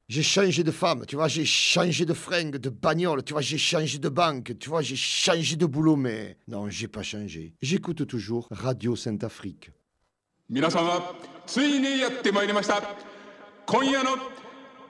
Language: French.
J'ai changé de femme, tu vois, j'ai changé de fringue, de bagnole, tu vois, j'ai changé de banque, tu vois, j'ai changé de boulot, mais non, j'ai pas changé. J'écoute toujours Radio Sainte-Afrique. 皆様、ついにやってまいりました。今夜の